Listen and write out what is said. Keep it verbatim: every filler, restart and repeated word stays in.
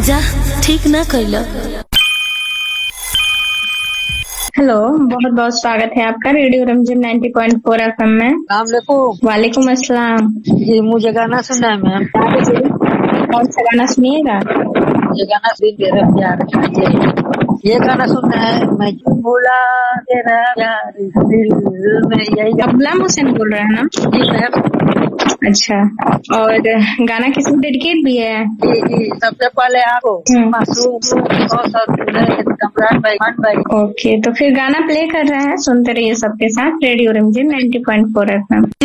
जा ठीक ना कैला। हेलो, बहुत बहुत स्वागत है आपका radio रमजन ninety point four FM में। वालेकुम अस्सलाम जी, मुझे गाना सुनना है मैम। कौन सा गाना सुनिएगा? ये गाना सुन तेरा प्यार जी, ये गाना सुनना है। मैं भूला तेरा प्यार दिल में, यही आप गुलाम हुसैन बोल रहे हैं ना? जी मैम। अच्छा, और गाना किसी डेडिकेट भी है? जी जी, सबसे पहले आपको मासूम और कमरान भाई मान भाई। ओके, तो फिर गाना प्ले कर रहे हैं, सुनते रहिए सबके साथ radio रमजन ninety point four FM.